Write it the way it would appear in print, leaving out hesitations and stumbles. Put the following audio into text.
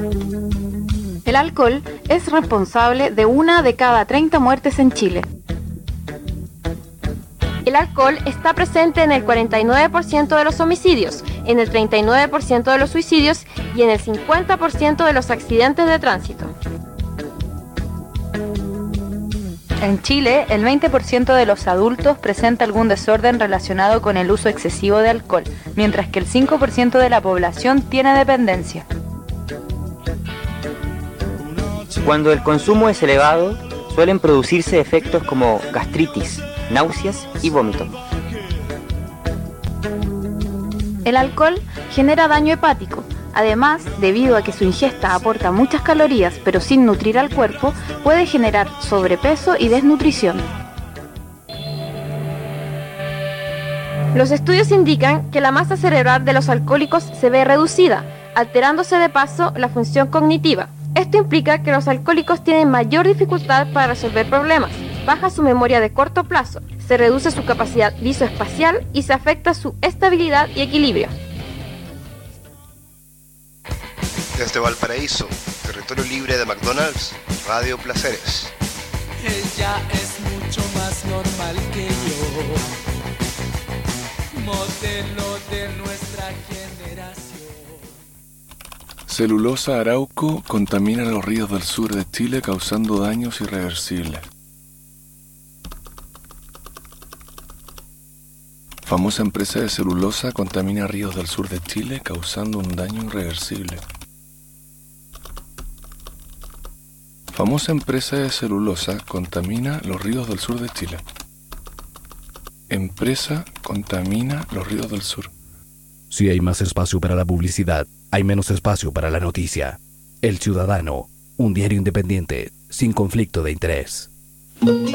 El alcohol es responsable de 1 de cada 30 muertes en Chile. El alcohol está presente en el 49% de los homicidios, en el 39% de los suicidios y en el 50% de los accidentes de tránsito. En Chile, el 20% de los adultos presenta algún desorden relacionado con el uso excesivo de alcohol, mientras que el 5% de la población tiene dependencia. Cuando el consumo es elevado, suelen producirse efectos como gastritis, náuseas y vómito. El alcohol genera daño hepático. Además, debido a que su ingesta aporta muchas calorías pero sin nutrir al cuerpo, puede generar sobrepeso y desnutrición. Los estudios indican que la masa cerebral de los alcohólicos se ve reducida, alterándose de paso la función cognitiva. Esto implica que los alcohólicos tienen mayor dificultad para resolver problemas, baja su memoria de corto plazo, se reduce su capacidad visoespacial y se afecta su estabilidad y equilibrio. Desde Valparaíso, territorio libre de McDonald's, Radio Placeres. Ella es mucho más normal que yo, modelo de nuestra generación. Celulosa Arauco contamina los ríos del sur de Chile causando daños irreversibles. Famosa empresa de celulosa contamina ríos del sur de Chile causando un daño irreversible. Famosa empresa de celulosa contamina los ríos del sur de Chile. Empresa contamina los ríos del sur. Si hay más espacio para la publicidad, hay menos espacio para la noticia. El Ciudadano, un diario independiente, sin conflicto de interés.